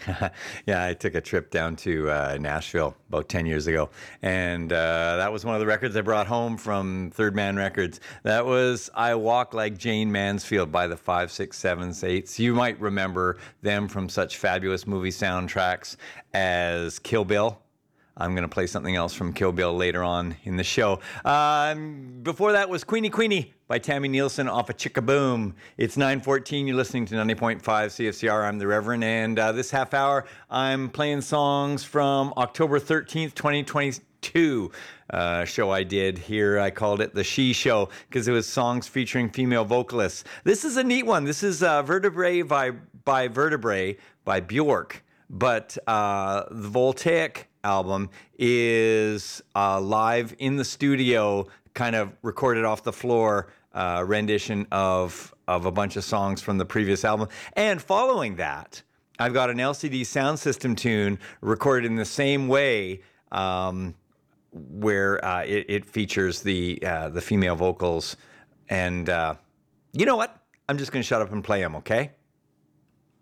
Yeah, I took a trip down to Nashville about 10 years ago. And that was one of the records I brought home from Third Man Records. That was I Walk Like Jane Mansfield by the 5, 6, 7, 8. You might remember them from such fabulous movie soundtracks as Kill Bill. I'm going to play something else from Kill Bill later on in the show. Before that was Queenie Queenie by Tammy Nielsen off of Chickaboom. It's 9:14. You're listening to 90.5 CFCR. I'm the Reverend. And this half hour, I'm playing songs from October 13th, 2022. Show I did here. I called it the She Show because it was songs featuring female vocalists. This is a neat one. This is Vertebrae by Vertebrae by Bjork. But the Voltaic album is live in the studio, kind of recorded off the floor rendition of a bunch of songs from the previous album. And following that, I've got an LCD Sound System tune recorded in the same way, where it features the female vocals. And you know what? I'm just going to shut up and play them, okay?